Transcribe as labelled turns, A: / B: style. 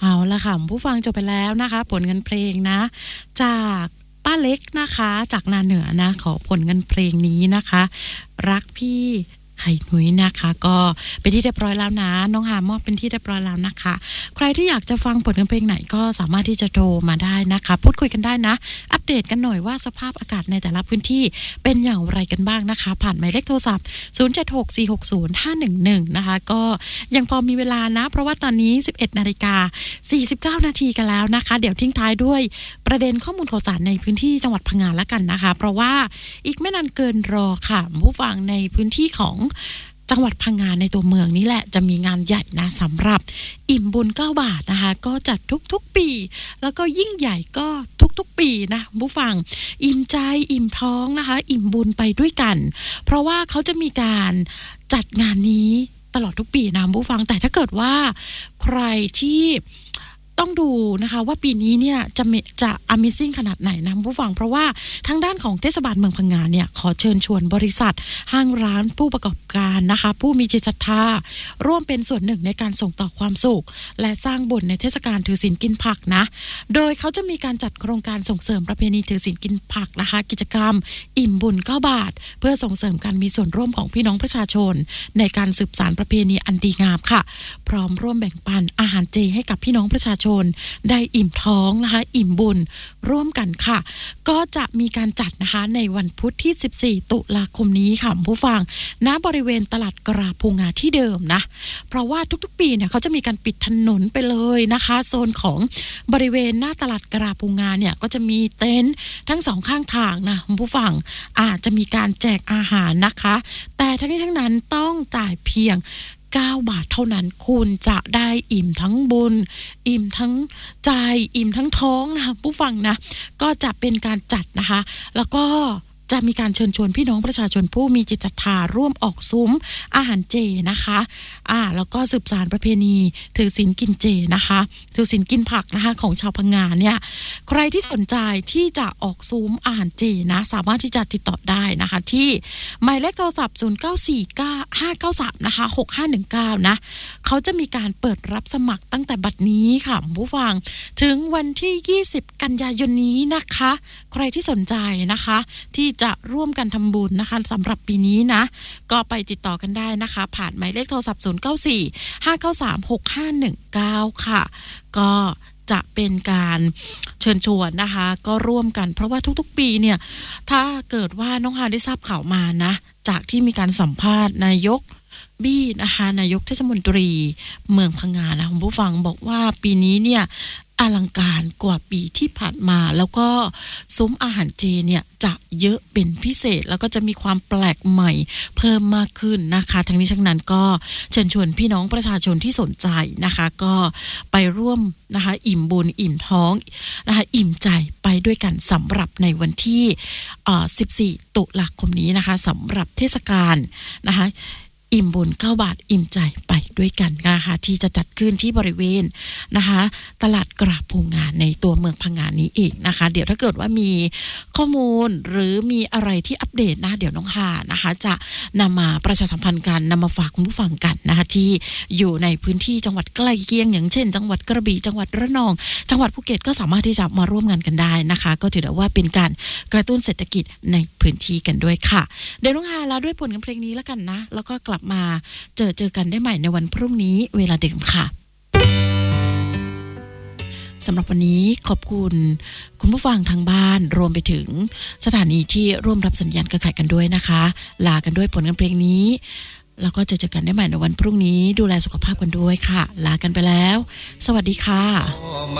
A: เอาละค่ะผู้ฟังจบไปแล้วนะคะผลงานเพลงนะจากป้าเล็กนะคะจากนาเหนือนะขอผลงานเพลงนี้นะคะรักพี่ไข่นุ้ยนะคะก็เป็นที่เรียบร้อยแล้วนะน้องหามอบเป็นที่เรียบร้อยแล้วนะคะใครที่อยากจะฟังผลงานเพลงไหนก็สามารถที่จะโทรมาได้นะคะพูดคุยกันได้นะอัปเดตกันหน่อยว่าสภาพอากาศในแต่ละพื้นที่เป็นอย่างไรกันบ้างนะคะผ่านหมายเลขโทรศัพท์0764600511นะคะก็ยังพอมีเวลานะเพราะว่าตอนนี้ 11:49 นาทีกันแล้วนะคะเดี๋ยวทิ้งท้ายด้วยประเด็นข้อมูลข่าวสารในพื้นที่จังหวัดพังงาแล้วกันนะคะเพราะว่าอีกไม่นานเกินรอค่ะผู้ฟังในพื้นที่ของจังหวัดพังงาในตัวเมืองนี่แหละจะมีงานใหญ่นะสำหรับอิ่มบุญ9 บาทนะคะก็จัดทุกๆปีแล้วก็ยิ่งใหญ่ก็ทุกๆปีนะผู้ฟังอิ่มใจอิ่มท้องนะคะอิ่มบุญไปด้วยกันเพราะว่าเขาจะมีการจัดงานนี้ตลอดทุกปีนะผู้ฟังแต่ถ้าเกิดว่าใครที่ต้องดูนะคะว่าปีนี้เนี่ยจะ Amazing ขนาดไหนนะผู้ฟังเพราะว่าทางด้านของเทศบาลเมืองพังงาเนี่ยขอเชิญชวนบริษัทห้างร้านผู้ประกอบการนะคะผู้มีจิตศรัทธาร่วมเป็นส่วนหนึ่งในการส่งต่อความสุขและสร้างบุญในเทศกาลถือศีลกินผักนะโดยเขาจะมีการจัดโครงการส่งเสริมประเพณีถือศีลกินผักนะคะกิจกรรมอิ่มบุญ9 บาทเพื่อส่งเสริมการมีส่วนร่วมของพี่น้องประชาชนในการสืบสานประเพณีอันดีงามค่ะพร้อมร่วมแบ่งปันอาหารเจให้กับพี่น้องประชาชนได้อิ่มท้องนะคะอิ่มบุญร่วมกันค่ะก็จะมีการจัดนะคะในวันพุธที่14 ตุลาคมนี้ค่ะผู้ฟังณบริเวณตลาดกราภูงาที่เดิมนะเพราะว่าทุกๆปีเนี่ยเขาจะมีการปิดถนนไปเลยนะคะโซนของบริเวณหน้าตลาดกราภูงาเนี่ยก็จะมีเต็นท์ทั้งสองข้างทางนะผู้ฟังอาจจะมีการแจกอาหารนะคะแต่ทั้งนี้ทั้งนั้นต้องจ่ายเพียง9 บาทเท่านั้นคุณจะได้อิ่มทั้งบุญอิ่มทั้งใจอิ่มทั้งท้องนะคะผู้ฟังนะก็จะเป็นการจัดนะคะแล้วก็จะมีการเชิญชวนพี่น้องประชาชนผู้มีจิตศรัทธาร่วมออกซุ้มอาหารเจนะคะแล้วก็สืบสานประเพณีถือศีลกินเจนะคะถือศีลกินผักนะคะของชาวพังงาเนี่ยใครที่สนใจที่จะออกซุ้มอาหารเจนะสามารถที่จะติดต่อได้นะคะที่หมายเลขโทรศัพท์094593นะคะ6519นะเขาจะมีการเปิดรับสมัครตั้งแต่บัดนี้ค่ะผู้ฟังถึงวันที่20 กันยายนนี้นะคะใครที่สนใจนะคะที่จะร่วมกันทำบุญนะคะสำหรับปีนี้นะก็ไปติดต่อกันได้นะคะผ่านหมายเลขโทรศัพท์0945936519ค่ะก็จะเป็นการเชิญชวนนะคะก็ร่วมกันเพราะว่าทุกๆปีเนี่ยถ้าเกิดว่าน้องฮาได้ทราบข่าวมานะจากที่มีการสัมภาษณ์นายกบี้นะคะนายกเทศมนตรีเมืองพังงานะคุณผู้ฟังบอกว่าปีนี้เนี่ยอลังการกว่าปีที่ผ่านมาแล้วก็ซุ้มอาหารเจเนี่ยจะเยอะเป็นพิเศษแล้วก็จะมีความแปลกใหม่เพิ่มมากขึ้นนะคะทั้งนี้ทั้งนั้นก็เชิญชวนพี่น้องประชาชนที่สนใจนะคะก็ไปร่วมนะคะอิ่มบุญอิ่มท้องนะคะอิ่มใจไปด้วยกันสำหรับในวันที่14 ตุลาคมนี้นะคะสำหรับเทศกาลนะคะอิ่มบุญ9 บาทอิ่มใจไปด้วยกันนะคะที่จะจัดขึ้นที่บริเวณนะคะตลาดกราภูงาในตัวเมืองพังงานี้เองนะคะเดี๋ยวถ้าเกิดว่ามีข้อมูลหรือมีอะไรที่อัปเดตนะเดี๋ยวน้องฮานะคะจะนำมาประชาสัมพันธ์กันนำมาฝากคุณผู้ฟังกันนะคะที่อยู่ในพื้นที่จังหวัดใกล้เคียงอย่างเช่นจังหวัดกระบี่จังหวัดระนองจังหวัดภูเก็ตก็สามารถที่จะมาร่วมงานกันได้นะคะก็ถือว่าเป็นการกระตุ้นเศรษฐกิจในพื้นที่กันด้วยค่ะเดี๋ยวน้องฮาลาด้วยผลงานเพลงนี้แล้วกันนะแล้วก็กลับมาเจอกันได้ใหม่ในวันพรุ่งนี้เวลาเดิมค่ะสำหรับวันนี้ขอบคุณคุณผู้ฟังทางบ้านรวมไปถึงสถานีที่ร่วมรับสัญญาณเครือข่ายกันด้วยนะคะลากันด้วยผลงานเพลงนี้แล้วก็เจอกันได้ใหม่ในวันพรุ่งนี้ดูแลสุขภาพกันด้วยค่ะลากันไปแล้วสวัสดีค่ะ